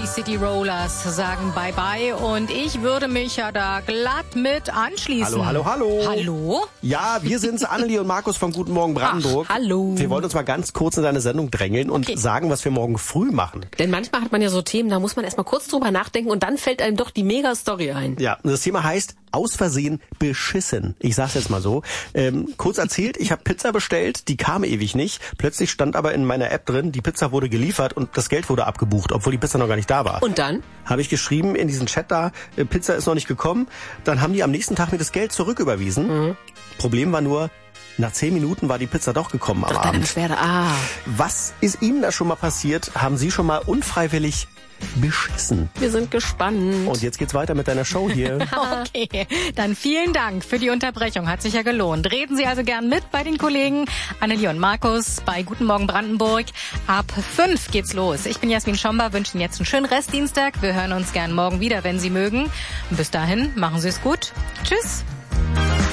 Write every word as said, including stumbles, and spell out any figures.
Die City Rollers sagen Bye-bye und ich würde mich ja da glatt mit anschließen. Hallo, hallo, hallo. Hallo? Ja, wir sind's, Annelie und Markus von Guten Morgen Brandenburg. Ach, hallo. Wir wollen uns mal ganz kurz in deine Sendung drängeln und Okay. sagen, was wir morgen früh machen. Denn manchmal hat man ja so Themen, da muss man erstmal kurz drüber nachdenken und dann fällt einem doch die Mega-Story ein. Ja, das Thema heißt aus Versehen beschissen. Ich sag's jetzt mal so. Ähm, kurz erzählt, ich habe Pizza bestellt, die kam ewig nicht. Plötzlich stand aber in meiner App drin, die Pizza wurde geliefert und das Geld wurde abgebucht, obwohl die Pizza noch gar nicht da war. Und dann? Habe ich geschrieben in diesen Chat da, äh, Pizza ist noch nicht gekommen. Dann haben die am nächsten Tag mir das Geld zurücküberwiesen. Mhm. Problem war nur, nach zehn Minuten war die Pizza doch gekommen am Doch, deine Abend. Beschwerde, ah. Was ist Ihnen da schon mal passiert? Haben Sie schon mal unfreiwillig beschissen? Wir sind gespannt. Und jetzt geht's weiter mit deiner Show hier. Okay, dann vielen Dank für die Unterbrechung. Hat sich ja gelohnt. Reden Sie also gern mit bei den Kollegen Annelie und Markus bei Guten Morgen Brandenburg. Ab fünf geht's los. Ich bin Jasmin Schomba, wünsche Ihnen jetzt einen schönen Restdienstag. Wir hören uns gern morgen wieder, wenn Sie mögen. Und bis dahin, machen Sie es gut. Tschüss.